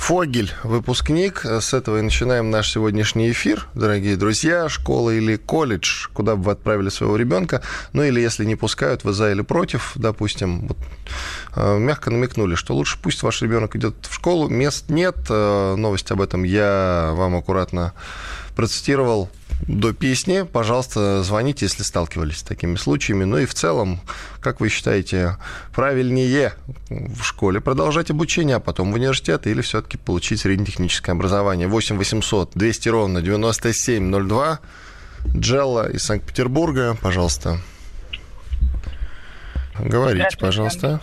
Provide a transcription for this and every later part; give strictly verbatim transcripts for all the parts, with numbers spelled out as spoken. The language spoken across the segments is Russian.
Фогель, выпускник. С этого и начинаем наш сегодняшний эфир. Дорогие друзья, школа или колледж, куда бы вы отправили своего ребенка? Ну или если не пускают, вы за или против, допустим. Вот, э, мягко намекнули, что лучше пусть ваш ребенок идет в школу. Мест нет. Э, новость об этом я вам аккуратно процитировал до песни. Пожалуйста, звоните, если сталкивались с такими случаями. Ну и в целом, как вы считаете, правильнее в школе продолжать обучение, а потом в университет, или все-таки получить среднетехническое образование? восемь восемьсот двести ровно девяносто семь ноль два. Джелла из Санкт-Петербурга, пожалуйста. Говорите, пожалуйста.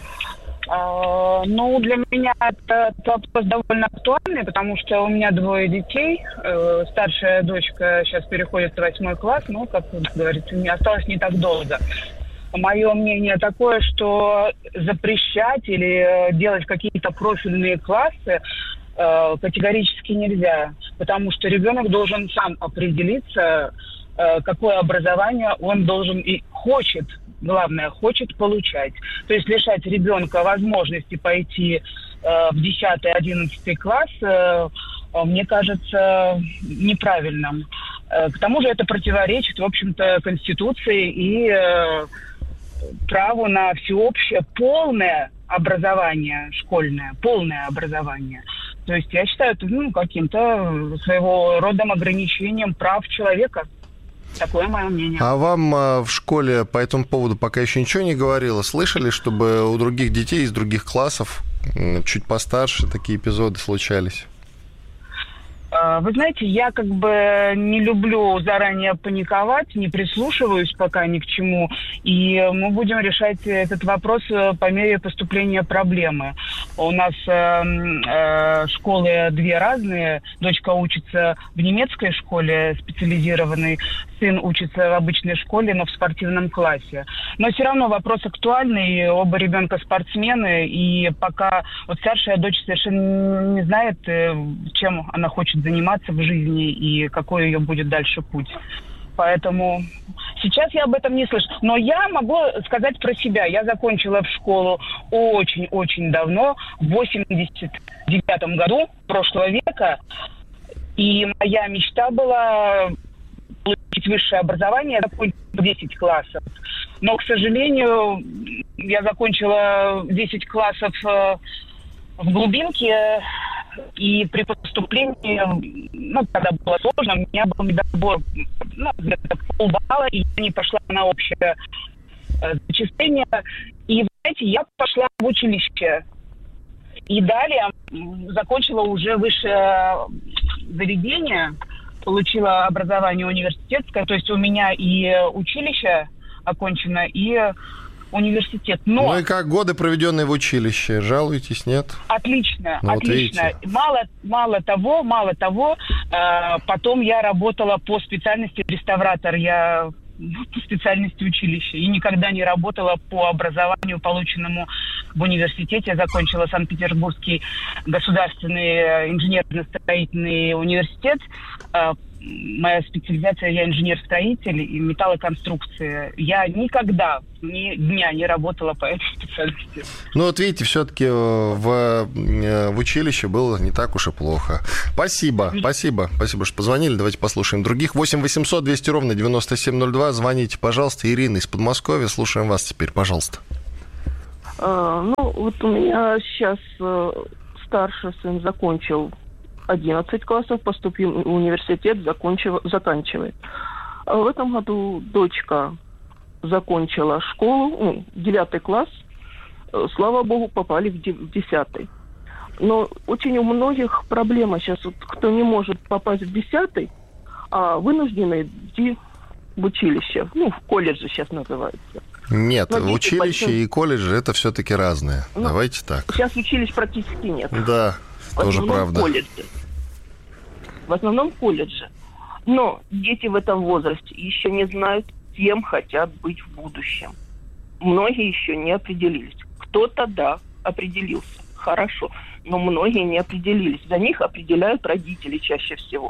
Ну, для меня этот вопрос довольно актуальный, потому что у меня двое детей. Старшая дочка сейчас переходит в восьмой класс, но, как говорится, мне осталось не так долго. Мое мнение такое, что запрещать или делать какие-то профильные классы категорически нельзя, потому что ребенок должен сам определиться, какое образование он должен и хочет. Главное, хочет получать. То есть лишать ребенка возможности пойти э, в десятый-одиннадцатый класс, э, мне кажется, неправильным. Э, к тому же это противоречит, в общем-то, Конституции и э, праву на всеобщее полное образование школьное, полное образование. То есть я считаю это ну, каким-то своего рода ограничением прав человека. Такое мое мнение. А вам а, в школе по этому поводу пока еще ничего не говорило? Слышали, чтобы у других детей из других классов, чуть постарше, такие эпизоды случались? Вы знаете, я как бы не люблю заранее паниковать, не прислушиваюсь пока ни к чему, и мы будем решать этот вопрос по мере поступления проблемы. У нас э, э, школы две разные. Дочка учится в немецкой школе специализированной, сын учится в обычной школе, но в спортивном классе. Но все равно вопрос актуальный, оба ребенка спортсмены, и пока вот старшая дочь совершенно не знает, чем она хочет заниматься в жизни и какой ее будет дальше путь. Поэтому сейчас я об этом не слышу. Но я могу сказать про себя. Я закончила в школу очень-очень давно, в восемьдесят девятом году прошлого века. И моя мечта была получить высшее образование, закончить десять классов. Но, к сожалению, я закончила десять классов в глубинке, и при поступлении, ну, когда было сложно, у меня был недобор, ну, где-то полбалла, и я не пошла на общее э, зачисление. И, знаете, я пошла в училище. И далее закончила уже высшее заведение, получила образование университетское, то есть у меня и училище окончено, и университет. Но... Ну и как годы, проведенные в училище? Жалуетесь, нет? Отлично, ну, отлично. Вот мало, мало того, мало того, э, потом я работала по специальности реставратор. Я по специальности училища. И никогда не работала по образованию, полученному в университете. Я закончила Санкт-Петербургский государственный инженерно-строительный университет. Моя специализация, я инженер-строитель и металлоконструкции. Я никогда ни дня не работала по этой специальности. Ну вот видите, все-таки в, в училище было не так уж и плохо. Спасибо, спасибо, спасибо, что позвонили. Давайте послушаем других. восемь восемьсот двести ровно девяносто семь ноль два. Звоните, пожалуйста. Ирина из Подмосковья. Слушаем вас теперь, пожалуйста. А, ну, вот у меня сейчас э, старший сын закончил одиннадцать классов, поступил в университет, закончил, заканчивает. А в этом году дочка закончила школу, ну, девятый класс, слава богу, попали в десятый. Но очень у многих проблема сейчас, вот, кто не может попасть в десятый, а вынуждены идти в училище, ну, в колледже сейчас называется. Нет, Но училище большим... и колледж это все-таки разные. Ну, давайте так. Сейчас училищ практически нет. Да, в тоже правда. Колледже. В основном колледже. Но дети в этом возрасте еще не знают, кем хотят быть в будущем. Многие еще не определились. Кто-то, да, определился. Хорошо. Но многие не определились. За них определяют родители чаще всего.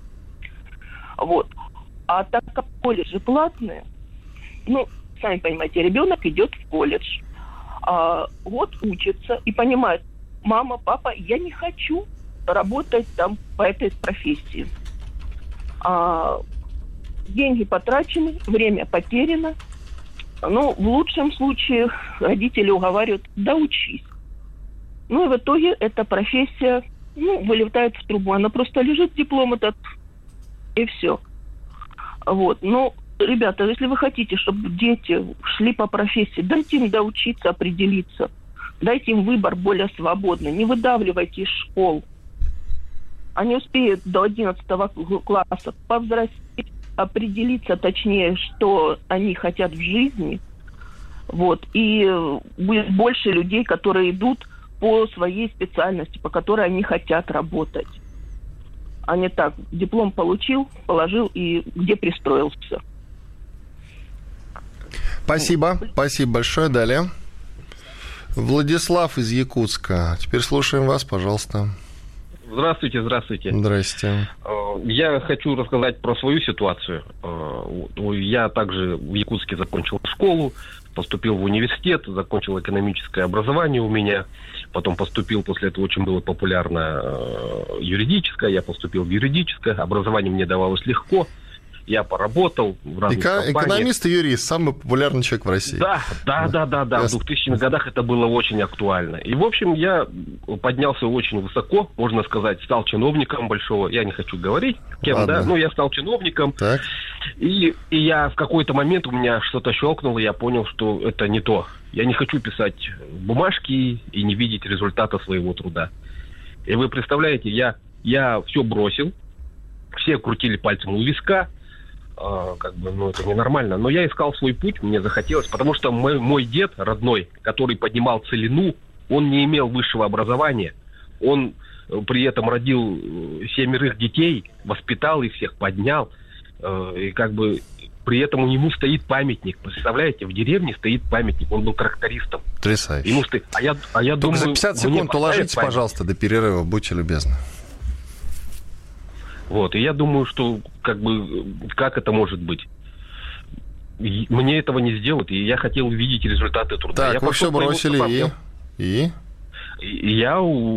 Вот. А так как колледжи платные, ну, сами понимаете, ребенок идет в колледж, а, вот учится и понимает, мама, папа, я не хочу работать там по этой профессии. А деньги потрачены, время потеряно. Ну, в лучшем случае родители уговаривают: да учись. Ну, и в итоге эта профессия, ну, вылетает в трубу. Она просто лежит, диплом этот, и все. Вот. Но, ребята, если вы хотите, чтобы дети шли по профессии, дайте им доучиться, определиться. Дайте им выбор более свободный. Не выдавливайте из школ. Они успеют до одиннадцатого класса повзрослеть, определиться точнее, что они хотят в жизни. Вот. И будет больше людей, которые идут по своей специальности, по которой они хотят работать. А не так, диплом получил, положил и где пристроился. Спасибо. Спасибо большое. Далее. Владислав из Якутска. Теперь слушаем вас, пожалуйста. Здравствуйте, здравствуйте. Здрасте. Я хочу рассказать про свою ситуацию. Я также в Якутске закончил школу, поступил в университет, закончил экономическое образование у меня, потом поступил, после этого очень было популярно юридическое, я поступил в юридическое, образование мне давалось легко, я поработал в разных Эко- компаниях. Экономист и юрист, самый популярный человек в России. Да, да, да, да, да. В двухтысячных годах это было очень актуально. И, в общем, я поднялся очень высоко, можно сказать, стал чиновником большого. Я не хочу говорить, кем, Ладно. да, но я стал чиновником. Так. И, и я в какой-то момент у меня что-то щелкнуло, я понял, что это не то. Я не хочу писать бумажки и не видеть результата своего труда. И вы представляете, я, я все бросил, все крутили пальцем у виска, Uh, как бы, ну, это ненормально. Но я искал свой путь, мне захотелось, потому что мой, мой дед родной, который поднимал целину, он не имел высшего образования. Он при этом родил семерых детей, воспитал их всех, поднял. Uh, и как бы при этом у него стоит памятник. Представляете, в деревне стоит памятник. Он был трактористом. Потрясающе. Ему сто... А я, а я Только думаю, за пятьдесят секунд уложитесь, памятник. Пожалуйста, до перерыва, будьте любезны. Вот, и я думаю, что как бы как это может быть? И мне этого не сделают, и я хотел видеть результаты труда. Так, я вы все бросили и... и? И я,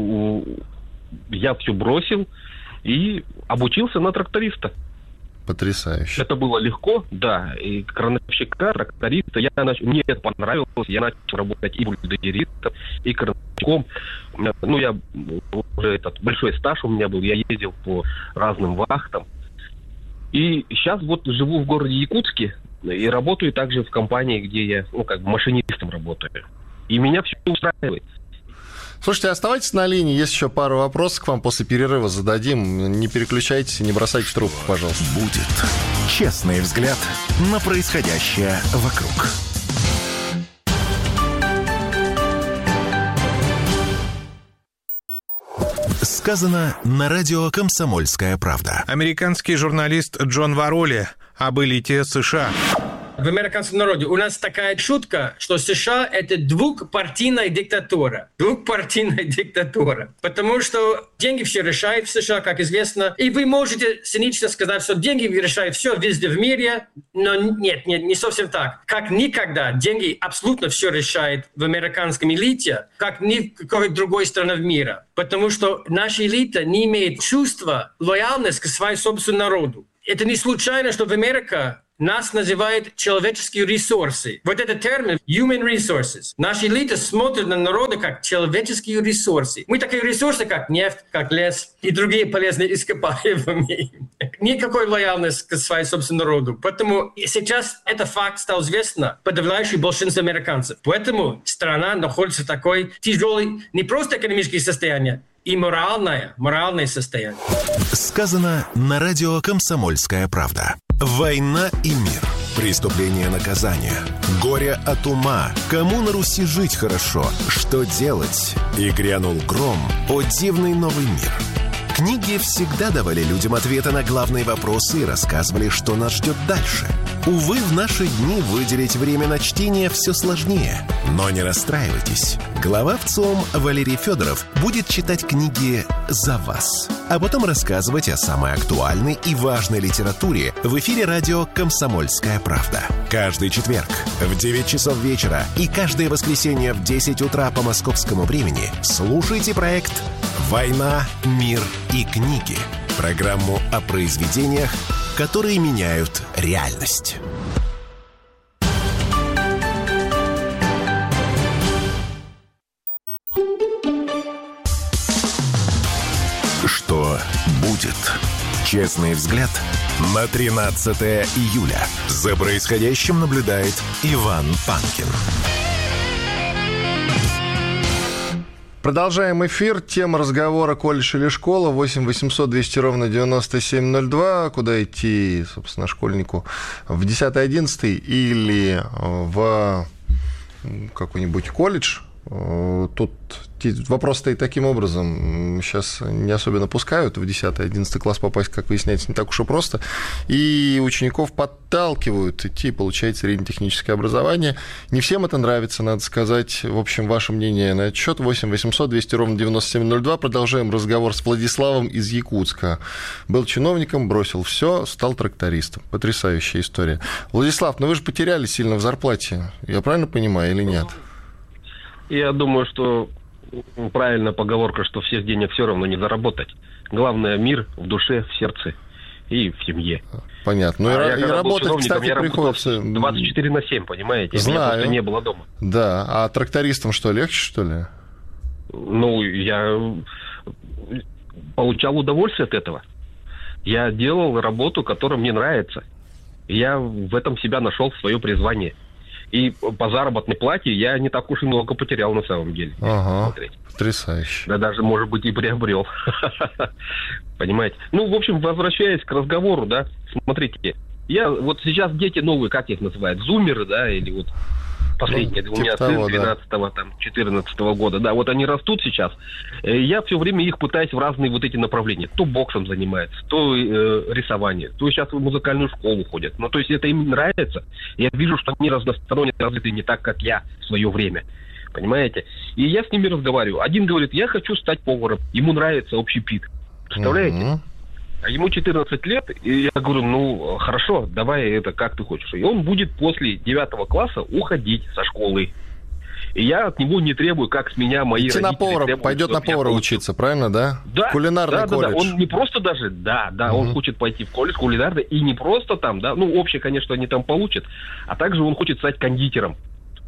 я все бросил и обучился на тракториста. Потрясающе. Это было легко, да. И крановщика, тракториста, я нач... мне это понравилось. Я начал работать и бульдозеристом, и крановщиком. Ну, я уже этот большой стаж у меня был. Я ездил по разным вахтам. И сейчас вот живу в городе Якутске и работаю также в компании, где я, ну, как бы машинистом работаю. И меня все устраивает. Слушайте, оставайтесь на линии, есть еще пару вопросов к вам после перерыва зададим. Не переключайтесь и не бросайте трубку, пожалуйста. Будет честный взгляд на происходящее вокруг. Сказано на радио «Комсомольская правда». Американский журналист Джон Вароли об элите США. В американском народе у нас такая шутка, что США – это двухпартийная диктатура. Двухпартийная диктатура. Потому что деньги все решают в США, как известно. И вы можете цинично сказать, что деньги решают все везде в мире. Но нет, нет, не совсем так. Как никогда деньги абсолютно все решают в американском элите, как ни в какой другой стране в мире. Потому что наша элита не имеет чувства лояльности к своему собственному народу. Это не случайно, что в Америке нас называют человеческие ресурсы. Вот этот термин human resources. Наша элита смотрит на народы как человеческие ресурсы. Мы такие ресурсы, как нефть, как лес и другие полезные ископаемые. Никакой лояльности к своему собственному народу. Поэтому сейчас этот факт стал известен подавляющему большинству американцев. Поэтому страна находится в такой тяжелой, не просто экономическое состояние, и моральное, моральное состояние. Сказано на радио «Комсомольская правда». Война и мир. Преступление, наказание. Горе от ума. Кому на Руси жить хорошо? Что делать? И грянул гром. О, дивный новый мир. Книги всегда давали людям ответы на главные вопросы и рассказывали, что нас ждет дальше. Увы, в наши дни выделить время на чтение все сложнее. Но не расстраивайтесь. Глава ВЦИОМ Валерий Федоров будет читать книги за вас, а потом рассказывать о самой актуальной и важной литературе в эфире радио «Комсомольская правда». Каждый четверг в девять часов вечера и каждое воскресенье в десять утра по московскому времени слушайте проект «Война, мир и книги». Программу о произведениях, которые меняют реальность. Что будет? Честный взгляд на тринадцатое июля. За происходящим наблюдает Иван Панкин. Продолжаем эфир. Тема разговора «Колледж или школа». восемь восемьсот двести ровно девяносто семь ноль два. Куда идти, собственно, школьнику? В десятый одиннадцатый или в какой-нибудь колледж? Тут вопрос стоит таким образом. Сейчас не особенно пускают в десятый-одиннадцатый класс попасть, как выясняется, не так уж и просто. И учеников подталкивают идти получать среднетехническое образование. Не всем это нравится, надо сказать. В общем, ваше мнение на этот счет. восемь восемьсот двести ровно девяносто семь ноль два. Продолжаем разговор с Владиславом из Якутска. Был чиновником, бросил все, стал трактористом. Потрясающая история. Владислав, ну вы же потеряли сильно в зарплате. Я правильно понимаю или нет? Я думаю, что правильная поговорка, что всех денег все равно не заработать. Главное — мир в душе, в сердце и в семье. Понятно. Ну, а и, и работать, кстати, я приходится... двадцать четыре на семь, понимаете? Знаю. Меня просто не было дома. Да, а трактористам что, легче, что ли? Ну, я получал удовольствие от этого. Я делал работу, которая мне нравится. Я в этом себя нашел свое призвание. И по заработной плате я не так уж и много потерял на самом деле. Ага, потрясающе. Да даже, может быть, и приобрел. Понимаете? Ну, в общем, возвращаясь к разговору, да, смотрите, я вот сейчас дети новые, как их называют, зумеры, да, или вот последние, ну, у меня сын двенадцатого, там, четырнадцатого года, да, вот они растут сейчас, я все время их пытаюсь в разные вот эти направления, то боксом занимается, то э, рисование, то сейчас в музыкальную школу ходят, ну, то есть это им нравится, я вижу, что они разносторонне развиты не так, как я в свое время, понимаете, и я с ними разговариваю, один говорит, я хочу стать поваром, ему нравится общепит, представляете? Mm-hmm. А ему четырнадцать лет, и я говорю, ну, хорошо, давай это, как ты хочешь. И он будет после девятого класса уходить со школы. И я от него не требую, как с меня мои Идти родители на повара, требуют. Пойдет на повара учиться, правильно, да? Да. Кулинарный да, колледж. Да, да, он не просто даже, да, да, угу. Он хочет пойти в колледж кулинарный, и не просто там, да, ну, общее, конечно, они там получат, а также он хочет стать кондитером.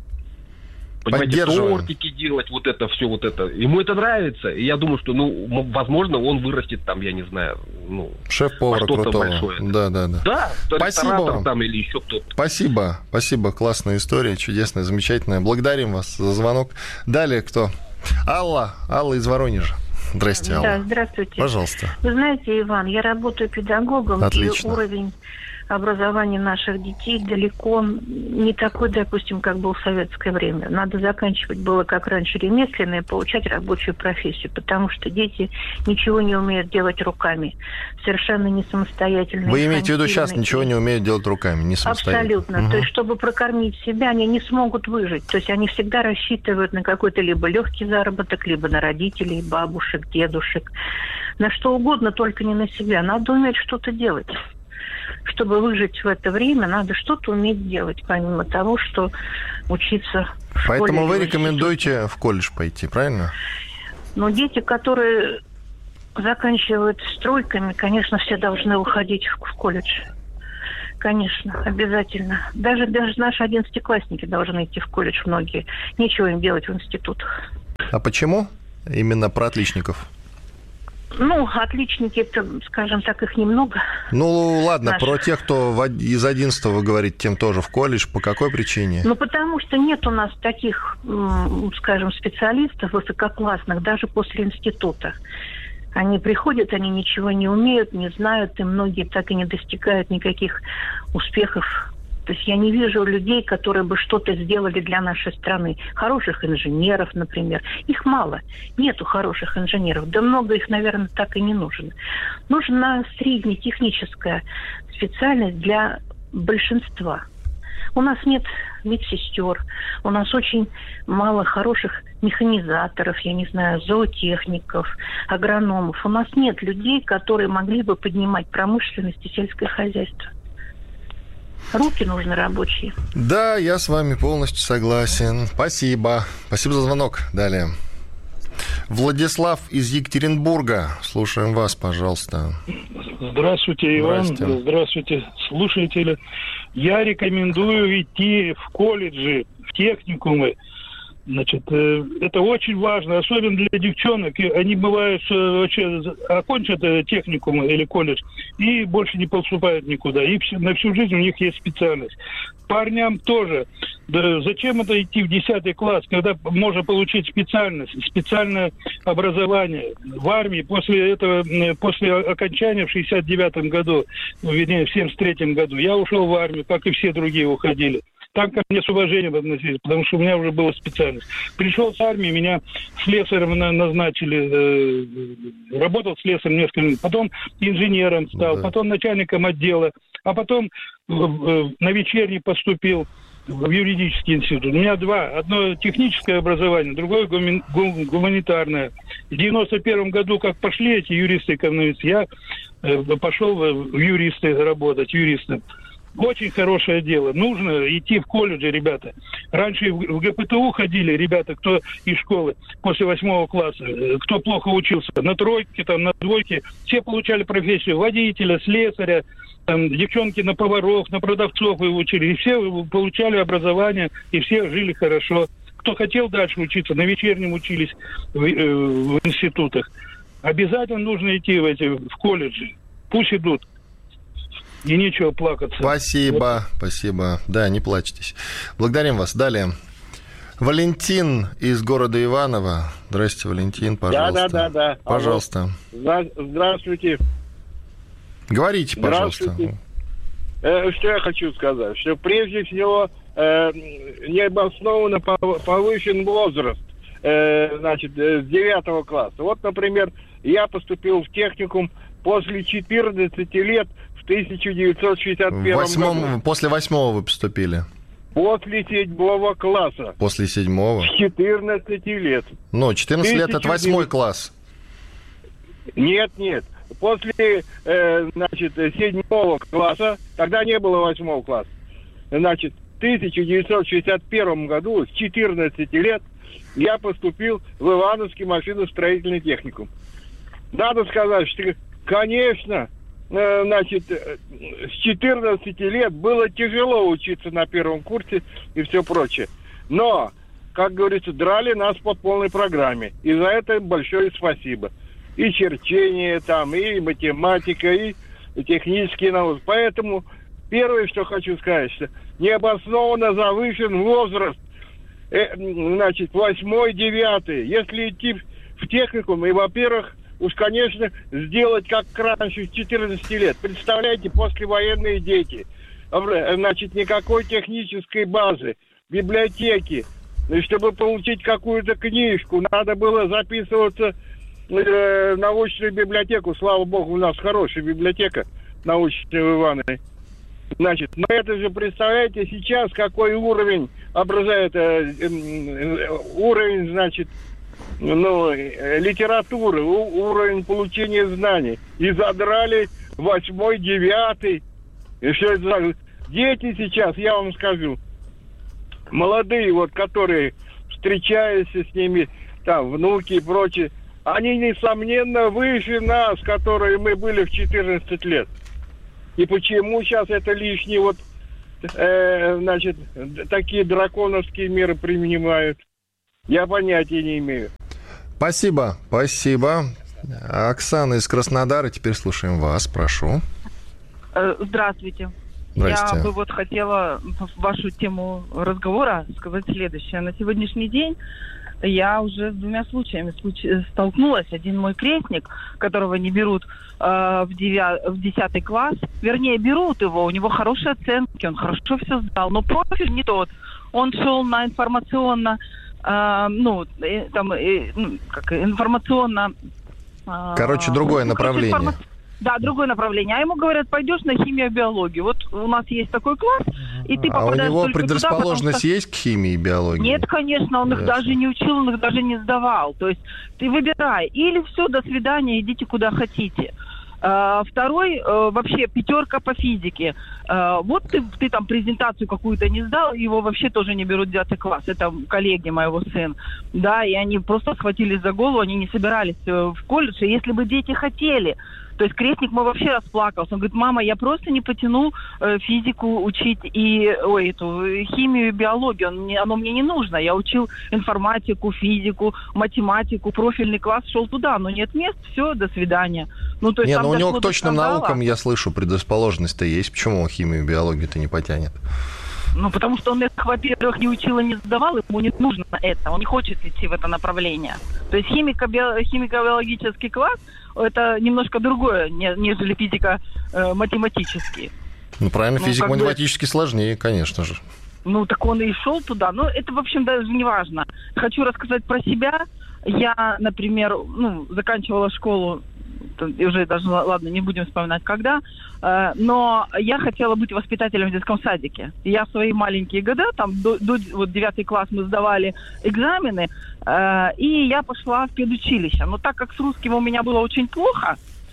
Понимаете, тортики делать, вот это все, вот это. Ему это нравится. И я думаю, что, ну, возможно, он вырастет там, я не знаю, ну, шеф-повара крутого. Большое. Да, да, да. Да, спасибо вам. Там или еще кто-то. Спасибо, спасибо, классная история, чудесная, замечательная. Благодарим вас за звонок. Далее кто? Алла, Алла из Воронежа. Здрасте, Алла. Да, здравствуйте. Пожалуйста. Вы знаете, Иван, я работаю педагогом. Отлично. И уровень образования наших детей далеко не такой, допустим, как был в советское время. Надо заканчивать было, как раньше, ремесленное, получать рабочую профессию, потому что дети ничего не умеют делать руками, совершенно не самостоятельные. Вы имеете в виду, сейчас ничего не умеют делать руками, не самостоятельно? Абсолютно. Угу. То есть, чтобы прокормить себя, они не смогут выжить. То есть, они всегда рассчитывают на какой-то либо легкий заработок, либо на родителей, бабушек, дедушек, на что угодно, только не на себя. Надо уметь что-то делать. Чтобы выжить в это время, надо что-то уметь делать, помимо того, что учиться в школе. Поэтому вы рекомендуете в колледж пойти, правильно? Но дети, которые заканчивают стройками, конечно, все должны уходить в колледж. Конечно, обязательно. Даже, даже наши одиннадцатиклассники должны идти в колледж, многие. Нечего им делать в институтах. А почему именно про отличников? Ну, отличники, это, скажем так, их немного. Ну, ладно, наших. Про тех, кто из одиннадцатого, вы говорите, тем тоже в колледж. По какой причине? Ну, потому что нет у нас таких, скажем, специалистов высококлассных даже после института. Они приходят, они ничего не умеют, не знают, и многие так и не достигают никаких успехов. То есть я не вижу людей, которые бы что-то сделали для нашей страны. Хороших инженеров, например. Их мало. Нету хороших инженеров. Да много их, наверное, так и не нужно. Нужна среднетехническая специальность для большинства. У нас нет медсестер, у нас очень мало хороших механизаторов, я не знаю, зоотехников, агрономов. У нас нет людей, которые могли бы поднимать промышленность и сельское хозяйство. Руки нужны рабочие. Да, я с вами полностью согласен. Спасибо. Спасибо за звонок. Далее. Владислав из Екатеринбурга. Слушаем вас, пожалуйста. Здравствуйте, Иван. Здравствуйте, Здравствуйте, слушатели. Я рекомендую идти в колледжи, в техникумы. Значит, это очень важно, особенно для девчонок. Они бывают, вообще окончат техникум или колледж и больше не поступают никуда. И на всю жизнь у них есть специальность. Парням тоже. Да зачем это идти в десятый класс, когда можно получить специальность, специальное образование? В армии после этого, после окончания в шестьдесят девятом году, ну, вернее, в семьдесят третьем году, я ушел в армию, как и все другие уходили. Там ко мне с уважением относились, потому что у меня уже была специальность. Пришел с армии, меня слесарем назначили, э, работал слесарем несколько лет, потом инженером стал, да. Потом начальником отдела, а потом э, э, на вечерний поступил в юридический институт. У меня два. Одно техническое образование, другое гуми- гу- гуманитарное. В девяносто первом году, как пошли эти юристы-экономисты, я э, пошел в юристы работать, юристом. Очень хорошее дело. Нужно идти в колледжи, ребята. Раньше в ГПТУ ходили ребята, кто из школы после восьмого класса, кто плохо учился, на тройке, там, на двойке. Все получали профессию водителя, слесаря, там, девчонки на поваров, на продавцов и учили. И все получали образование, и все жили хорошо. Кто хотел дальше учиться, на вечернем учились в, э, в институтах. Обязательно нужно идти в эти в колледжи. Пусть идут. И нечего плакаться. Спасибо, вот. Спасибо. Да, не плачьтесь. Благодарим вас. Далее. Валентин из города Иваново. Здравствуйте, Валентин, пожалуйста. Да, да, да, да. Пожалуйста. Здравствуйте. Говорите, пожалуйста. Э, что я хочу сказать? Что прежде всего э, необоснованно повышен возраст, э, значит, с девятого класса. Вот, например, я поступил в техникум после четырнадцати лет в тысяча девятьсот шестьдесят первом Восьмом, году. После восьмого вы поступили? После седьмого класса. После седьмого? С четырнадцати лет. Ну, четырнадцать лет это восьмой класс. Нет, нет. После, э, значит, седьмого класса, тогда не было восьмого класса, значит, в тысяча девятьсот шестьдесят первом году, с четырнадцати лет, я поступил в Ивановский машиностроительный техникум. Надо сказать, что, конечно, э, значит, с четырнадцати лет было тяжело учиться на первом курсе и все прочее. Но, как говорится, драли нас по полной программе. И за это им большое спасибо. И черчение там, и математика, и технические науки. Поэтому первое, что хочу сказать, что необоснованно завышен возраст, э, значит, восьмой, девятый. Если идти в техникум, и, во-первых, уж, конечно, сделать как раньше, с четырнадцати лет. Представляете, послевоенные дети. Значит, никакой технической базы, библиотеки. Чтобы получить какую-то книжку, надо было записываться в научную библиотеку. Слава богу, у нас хорошая библиотека научная в Иванове. Значит, но это же, представляете, сейчас какой уровень образует, э, э, уровень, значит, ну, литературы, у, уровень получения знаний. И задрали восьмой, девятый. И что это за... Дети сейчас, я вам скажу, молодые, вот, которые встречаются с ними, там, внуки и прочее, они, несомненно, выше нас, которые мы были в четырнадцать лет. И почему сейчас это лишние вот, э, значит, такие драконовские меры принимают, я понятия не имею. Спасибо, спасибо. Оксана из Краснодара, теперь слушаем вас, прошу. Здравствуйте. Здрасте. Я бы вот хотела в вашу тему разговора сказать следующее. На сегодняшний день я уже с двумя случаями столкнулась. Один мой крестник, которого не берут э, в, девя... в десятый класс. Вернее, берут его, у него хорошие оценки, он хорошо все сдал, но профиль не тот. Он шел на информационно, э, ну, э, там, э, ну, как информационно... Э, Короче, другое ну, направление. Информа... Да, другое направление. А ему говорят, пойдешь на химию, биологию. Вот у нас есть такой класс, и ты а попадаешь у него только предрасположенность туда, есть к химии и биологии? Нет, конечно, он Ясно. их даже не учил, он их даже не сдавал. То есть ты выбирай. Или все, до свидания, идите куда хотите. Uh, второй, uh, вообще, пятерка по физике. Uh, вот ты, ты там презентацию какую-то не сдал, его вообще тоже не берут в девятый класс. Это коллеги моего сына. Да, и они просто схватились за голову, они не собирались uh, в колледж. И если бы дети хотели... То есть крестник мой вообще расплакался. Он говорит, мама, я просто не потяну э, физику учить и ой, эту химию и биологию. Он, оно мне не нужно. Я учил информатику, физику, математику, профильный класс шел туда, но нет мест, все, до свидания. Ну, то есть, не, ну у него к точным скандала. наукам, я слышу, предрасположенность-то есть. Почему он химию и биологию-то не потянет? Ну, потому что он их, во-первых, не учил и не сдавал, ему не нужно это, он не хочет идти в это направление. То есть химико-био- химико-биологический класс – это немножко другое, нежели физико-математический. Ну, правильно, ну, физико-математически бы... сложнее, конечно же. Ну, так он и шел туда, но это, в общем, даже не важно. Хочу рассказать про себя. Я, например, ну, заканчивала школу, уже даже, ладно, не будем вспоминать, когда, э, но я хотела быть воспитателем в детском садике. Я в свои маленькие года, там, до, до вот, девятый класс мы сдавали экзамены, э, и я пошла в педучилище. Но так как с русским у меня было очень плохо,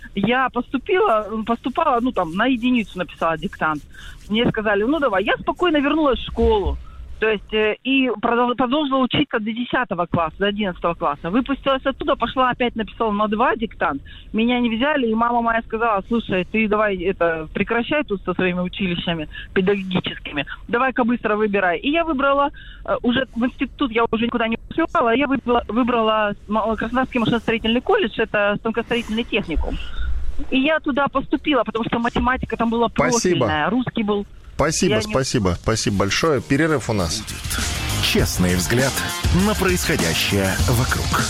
я поступила, поступала, ну, там, на единицу написала диктант. Мне сказали, ну, давай. Я спокойно вернулась в школу. То есть, э, и продолжила учиться до десятого класса, до одиннадцатого класса. Выпустилась оттуда, пошла опять написала на два диктант. Меня не взяли, и мама моя сказала, слушай, ты давай это прекращай тут со своими училищами педагогическими. Давай-ка быстро выбирай. И я выбрала, э, уже в институт я уже никуда не поступала, я выбрала, выбрала Краснодарский машиностроительный колледж, это станкостроительный техникум. И я туда поступила, потому что математика там была профильная, русский был... Спасибо, Я спасибо, не... спасибо большое. Перерыв у нас. Честный взгляд на происходящее вокруг.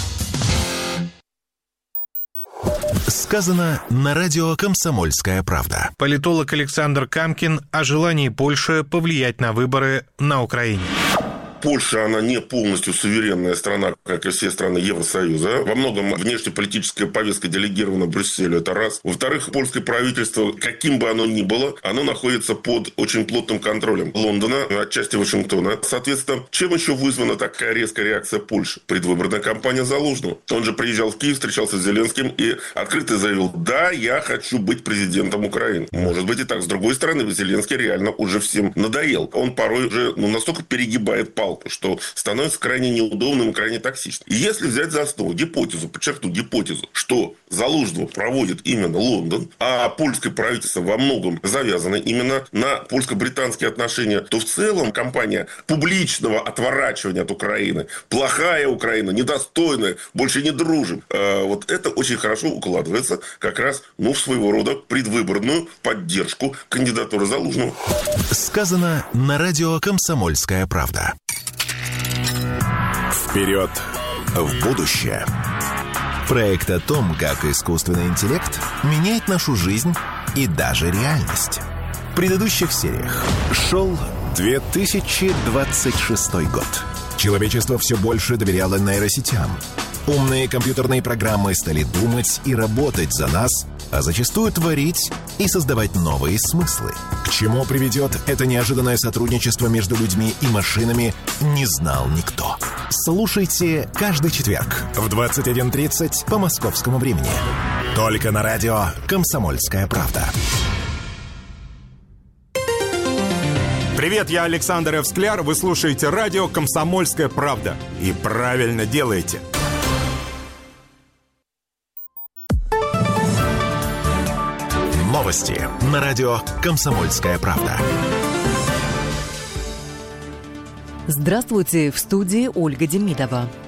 Сказано на радио «Комсомольская правда». Политолог Александр Камкин о желании Польши повлиять на выборы на Украине. Польша, она не полностью суверенная страна, как и все страны Евросоюза. Во многом внешнеполитическая повестка делегирована Брюсселю, это раз. Во-вторых, польское правительство, каким бы оно ни было, оно находится под очень плотным контролем Лондона, отчасти Вашингтона. Соответственно, чем еще вызвана такая резкая реакция Польши? Предвыборная кампания Залужного. Он же приезжал в Киев, встречался с Зеленским и открыто заявил, да, я хочу быть президентом Украины. Может быть и так. С другой стороны, Зеленский реально уже всем надоел. Он порой уже ну, настолько перегибает палку, что становится крайне неудобным и крайне токсичным. И если взять за основу гипотезу, подчеркну гипотезу, что Залужного проводит именно Лондон, а польское правительство во многом завязано именно на польско-британские отношения, то в целом кампания публичного отворачивания от Украины, плохая Украина, недостойная, больше не дружим, вот это очень хорошо укладывается как раз ну, в своего рода предвыборную поддержку кандидатуры Залужного. Сказано на радио «Комсомольская правда». Вперед в будущее. Проект о том, как искусственный интеллект меняет нашу жизнь и даже реальность. В предыдущих сериях шел две тысячи двадцать шестой год. Человечество все больше доверяло нейросетям. Умные компьютерные программы стали думать и работать за нас, а зачастую творить и создавать новые смыслы. К чему приведет это неожиданное сотрудничество между людьми и машинами, не знал никто. Слушайте каждый четверг в двадцать один тридцать по московскому времени. Только на радио «Комсомольская правда». Привет, я Александр Эвскляр. Вы слушаете радио «Комсомольская правда». И правильно делаете. Новости на радио «Комсомольская правда». Здравствуйте, в студии Ольга Демидова.